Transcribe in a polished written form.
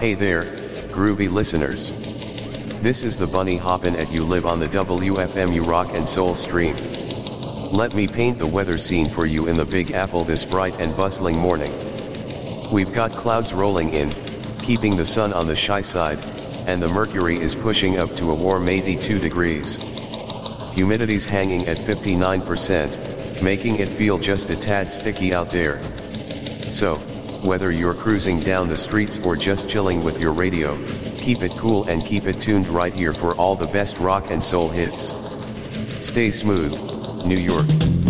Hey there, groovy listeners. This is the Bunny Hoppin' at You Live on the WFMU Rock and Soul stream. Let me paint the weather scene for you in the Big Apple this bright and bustling morning. We've got clouds rolling in, keeping the sun on the shy side, and the mercury is pushing up to a warm 82 degrees. Humidity's hanging at 59%, making it feel just a tad sticky out there. So, whether you're cruising down the streets or just chilling with your radio, keep it cool and keep it tuned right here for all the best rock and soul hits. Stay smooth, New York.